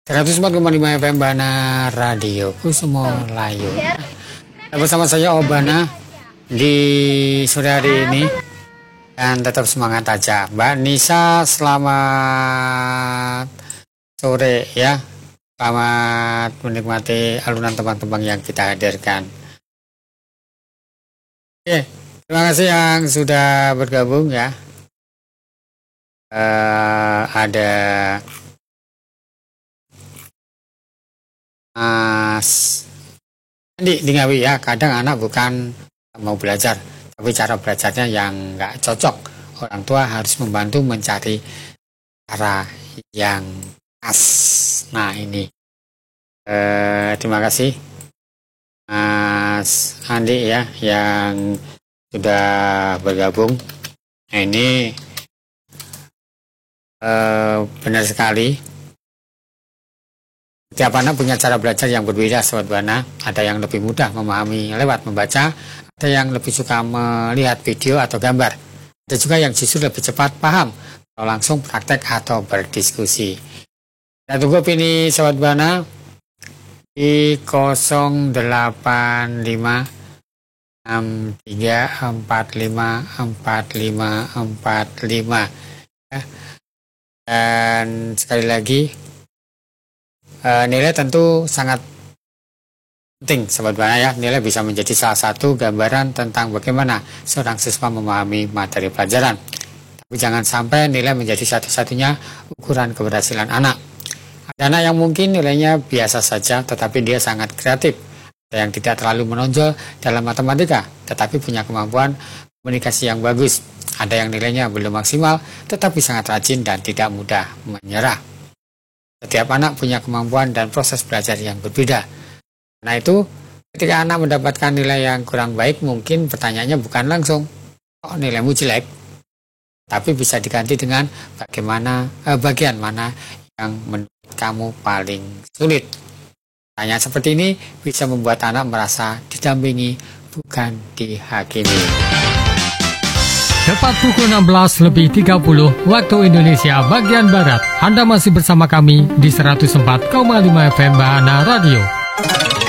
104,5 FM Bana Radio Kusumo Layu. Bersama saya Obana di sore hari ini, dan tetap semangat aja. Mbak Nisa, selamat sore ya. Selamat menikmati alunan teman-teman yang kita hadirkan. Oke, terima kasih yang sudah bergabung ya. Ada Mas Andi di Ngawi ya. Kadang anak bukan mau belajar, tapi cara belajarnya yang nggak cocok. Orang tua harus membantu mencari cara yang pas. Nah ini terima kasih Mas Andi ya yang sudah bergabung. Nah, ini benar sekali. Setiap anak punya cara belajar yang berbeda, Sobat Bana. Ada yang lebih mudah memahami lewat membaca, ada yang lebih suka melihat video atau gambar. Ada juga yang justru lebih cepat paham kalau langsung praktek atau berdiskusi. Kita tunggu opini Sobat Bana di 085 63454545 ya. Dan sekali lagi, nilai tentu sangat penting Sobat Bana ya. Nilai bisa menjadi salah satu gambaran tentang bagaimana seorang siswa memahami materi pelajaran. Tapi jangan sampai nilai menjadi satu-satunya ukuran keberhasilan anak. Ada anak yang mungkin nilainya biasa saja tetapi dia sangat kreatif. Ada yang tidak terlalu menonjol dalam matematika tetapi punya kemampuan komunikasi yang bagus. Ada yang nilainya belum maksimal tetapi sangat rajin dan tidak mudah menyerah. Setiap anak punya kemampuan dan proses belajar yang berbeda. Nah itu, ketika anak mendapatkan nilai yang kurang baik, mungkin pertanyaannya bukan langsung, "Oh, nilaimu jelek?" Tapi bisa diganti dengan bagian mana yang menurut kamu paling sulit. Pertanyaan seperti ini bisa membuat anak merasa didampingi, bukan dihakimi. Tepat pukul 16:30 waktu Indonesia bagian Barat. Anda masih bersama kami di 104,5 FM Bahana Radio.